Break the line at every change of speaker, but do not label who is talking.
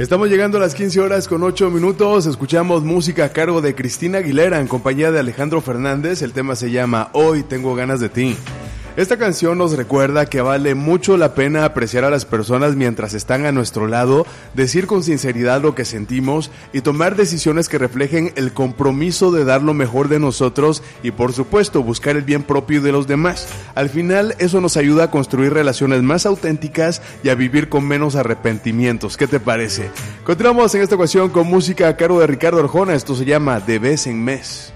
Estamos llegando a las 15 horas con 8 minutos. Escuchamos música a cargo de Cristina Aguilera en compañía de Alejandro Fernández. El tema se llama Hoy tengo ganas de ti. Esta canción nos recuerda que vale mucho la pena apreciar a las personas mientras están a nuestro lado, decir con sinceridad lo que sentimos y tomar decisiones que reflejen el compromiso de dar lo mejor de nosotros y, por supuesto, buscar el bien propio de los demás. Al final, eso nos ayuda a construir relaciones más auténticas y a vivir con menos arrepentimientos. ¿Qué te parece? Continuamos en esta ocasión con música a cargo de Ricardo Arjona. Esto se llama De Vez en Mes.